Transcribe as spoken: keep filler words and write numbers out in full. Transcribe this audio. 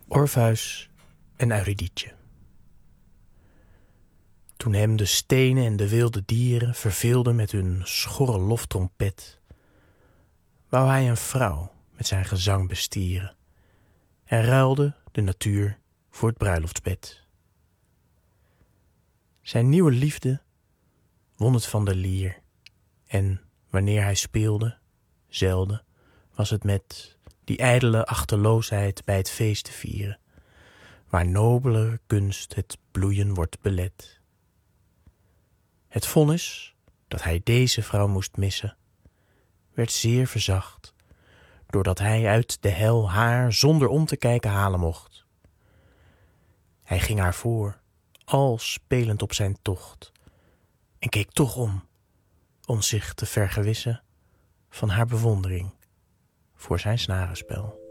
Orpheus en Eurydice. Toen hem de stenen en de wilde dieren verveelden met hun schorre loftrompet, wou hij een vrouw met zijn gezang bestieren en ruilde de natuur voor het bruiloftsbed. Zijn nieuwe liefde won het van de lier en wanneer hij speelde, zelden, was het met die ijdele achteloosheid bij het feest te vieren, waar nobelere kunst het bloeien wordt belet. Het vonnis dat hij deze vrouw moest missen, werd zeer verzacht, doordat hij uit de hel haar zonder om te kijken halen mocht. Hij ging haar voor, al spelend op zijn tocht, en keek toch om, om zich te vergewissen van haar bewondering voor zijn snarenspel.